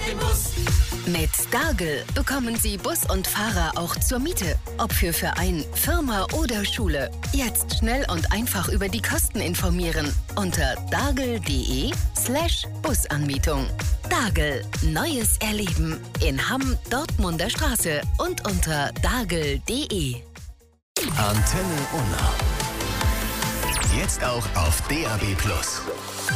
mit dem Bus. Mit Dargel bekommen Sie Bus und Fahrer auch zur Miete. Ob für Verein, Firma oder Schule. Jetzt schnell und einfach über die Kosten informieren. Unter dargel.de/Busanmietung. Dargel. Neues Erleben. In Hamm, Dortmunder Straße und unter dargel.de. Antenne Unna. Jetzt auch auf DAB+.